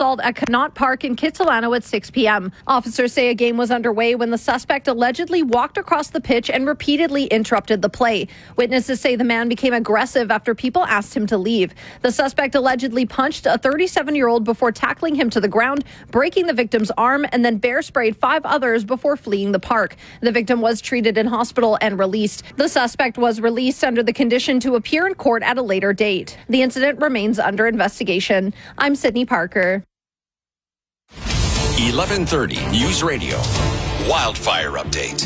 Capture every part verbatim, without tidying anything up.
assault at Connaught Park in Kitsilano at six p.m. Officers say a game was underway when the suspect allegedly walked across the pitch and repeatedly interrupted the play. Witnesses say the man became aggressive after people asked him to leave. The suspect allegedly punched a thirty-seven-year-old before tackling him to the ground, breaking the victim's arm, and then bear sprayed five others before fleeing the park. The victim was treated in hospital and released. The suspect was released under the condition to appear in court at a later date. The incident remains under investigation. I'm Sydney Parker. eleven thirty News Radio. Wildfire update.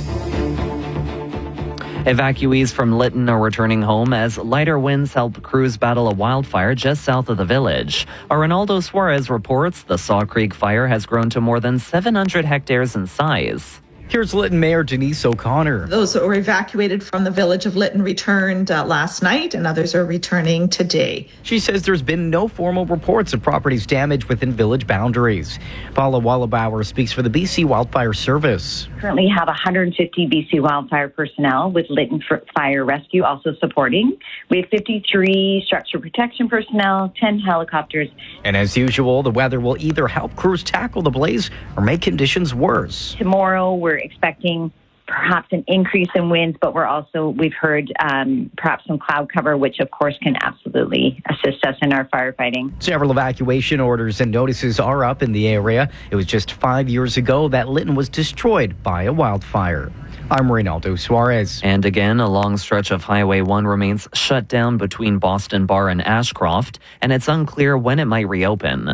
Evacuees from Lytton are returning home as lighter winds help crews battle a wildfire just south of the village. Arnaldo Suarez reports the Saw Creek fire has grown to more than seven hundred hectares in size. Here's Lytton Mayor Denise O'Connor. Those that were evacuated from the village of Lytton returned uh, last night, and others are returning today. She says there's been no formal reports of properties damaged within village boundaries. Paula Wallabauer speaks for the B C Wildfire Service. Currently have one hundred fifty B C wildfire personnel with Lytton Fire Rescue also supporting. We have fifty-three structure protection personnel, ten helicopters. And as usual, the weather will either help crews tackle the blaze or make conditions worse. Tomorrow we're expecting perhaps an increase in winds, but we're also, we've heard um, perhaps some cloud cover, which of course can absolutely assist us in our firefighting. Several evacuation orders and notices are up in the area. It was just five years ago that Lytton was destroyed by a wildfire. I'm Reynaldo Suarez. And again, a long stretch of Highway one remains shut down between Boston Bar and Ashcroft, and it's unclear when it might reopen.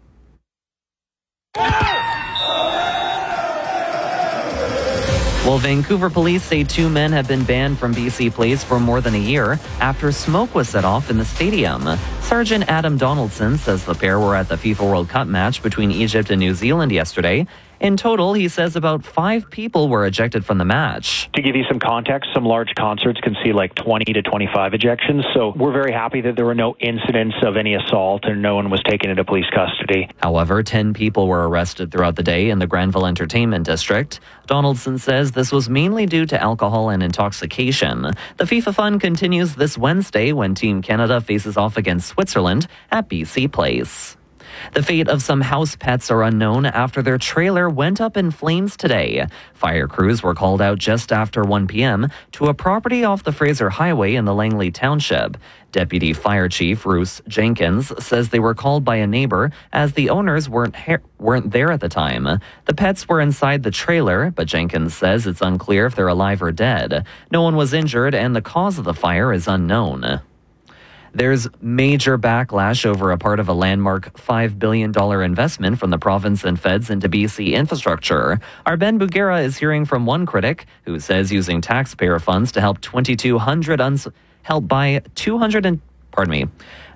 Well, Vancouver police say two men have been banned from B C Place for more than a year after smoke was set off in the stadium. Sergeant Adam Donaldson says the pair were at the FIFA World Cup match between Egypt and New Zealand yesterday. In total, he says about five people were ejected from the match. To give you some context, some large concerts can see like twenty to twenty-five ejections. So we're very happy that there were no incidents of any assault and no one was taken into police custody. However, ten people were arrested throughout the day in the Granville Entertainment District. Donaldson says this was mainly due to alcohol and intoxication. The FIFA Fun continues this Wednesday when Team Canada faces off against Switzerland at B C Place. The fate of some house pets are unknown after their trailer went up in flames today. Fire crews were called out just after one p.m. to a property off the Fraser Highway in the Langley Township. Deputy Fire Chief Bruce Jenkins says they were called by a neighbor as the owners weren't ha- weren't there at the time. The pets were inside the trailer, but Jenkins says it's unclear if they're alive or dead. No one was injured and the cause of the fire is unknown. There's major backlash over a part of a landmark five billion dollars investment from the province and feds into B C infrastructure. Our Ben Bugera is hearing from one critic who says using taxpayer funds to help twenty-two hundred uns- help buy two hundred and pardon me.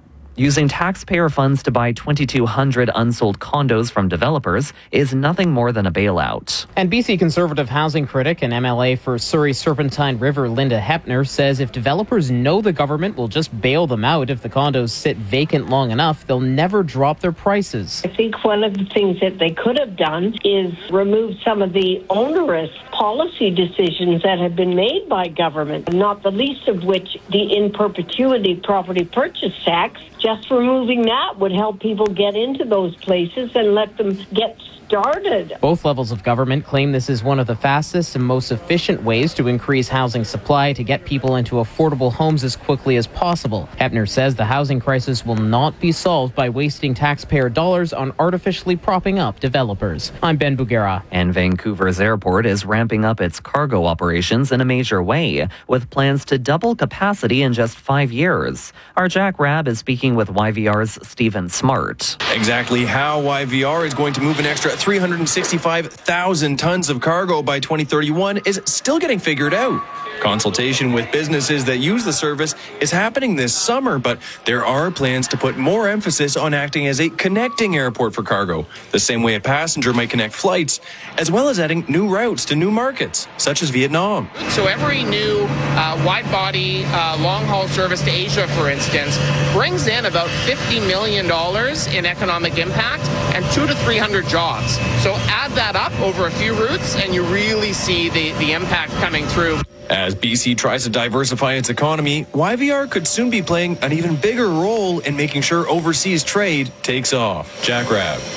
Using taxpayer funds to buy twenty-two hundred unsold condos from developers is nothing more than a bailout. And B C Conservative housing critic and M L A for Surrey Serpentine River, Linda Hepner, says if developers know the government will just bail them out if the condos sit vacant long enough, they'll never drop their prices. I think one of the things that they could have done is remove some of the onerous policy decisions that have been made by government, not the least of which the in perpetuity property purchase tax. Just removing that would help people get into those places and let them get started. Both levels of government claim this is one of the fastest and most efficient ways to increase housing supply to get people into affordable homes as quickly as possible. Hepner says the housing crisis will not be solved by wasting taxpayer dollars on artificially propping up developers. I'm Ben Bugera. And Vancouver's airport is ramping up its cargo operations in a major way, with plans to double capacity in just five years. Our Jack Rabb is speaking with Y V R's Stephen Smart. Exactly how Y V R is going to move an extra three hundred sixty-five thousand tons of cargo by twenty thirty-one is still getting figured out. Consultation with businesses that use the service is happening this summer, but there are plans to put more emphasis on acting as a connecting airport for cargo, the same way a passenger might connect flights, as well as adding new routes to new markets, such as Vietnam. So every new uh, wide-body uh, long-haul service to Asia, for instance, brings in about fifty million dollars in economic impact and two to three hundred jobs. So add that up over a few routes, and you really see the, the impact coming through. As B C tries to diversify its economy, Y V R could soon be playing an even bigger role in making sure overseas trade takes off. Jack Rabb.